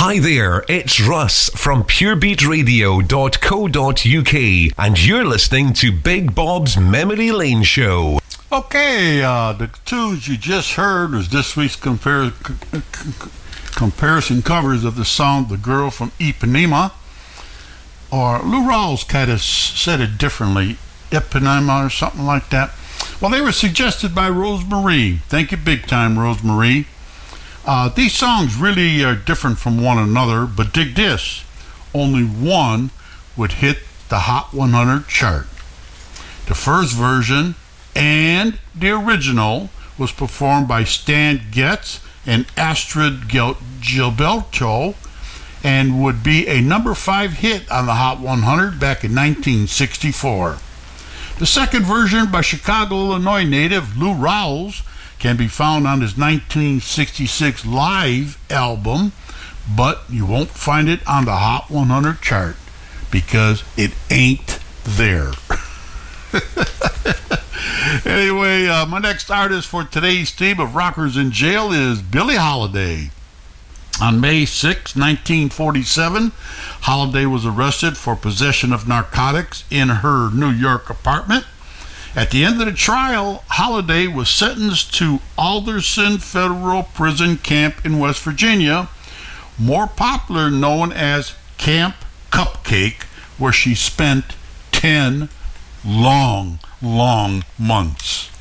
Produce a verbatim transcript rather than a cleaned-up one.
Hi there, it's Russ from pure beat radio dot co dot uk, and you're listening to Big Bob's Memory Lane Show. Okay, uh, the tunes you just heard was this week's compar- c- c- comparison covers of the song The Girl from Ipanema, or Lou Rawls kind of said it differently, Ipanema or something like that. Well, they were suggested by Rosemarie. Thank you big time, Rosemarie. Uh, these songs really are different from one another, but dig this, only one would hit the Hot one hundred chart. The first version and the original was performed by Stan Getz and Astrid Gil- Gilberto and would be a number five hit on the Hot one hundred back in nineteen sixty-four. The second version by Chicago, Illinois native Lou Rawls can be found on his nineteen sixty-six live album, but you won't find it on the Hot one hundred chart because it ain't there. Anyway, uh, my next artist for today's team of Rockers in Jail is Billie Holiday. On May sixth, nineteen forty-seven, Holiday was arrested for possession of narcotics in her New York apartment. At the end of the trial, Holiday was sentenced to Alderson Federal Prison Camp in West Virginia, more popular known as Camp Cupcake, where she spent ten long, long months.